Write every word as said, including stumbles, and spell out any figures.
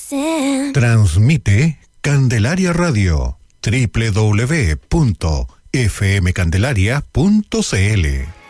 Transmite Candelaria Radio, doble u doble u doble u punto f m candelaria punto c l.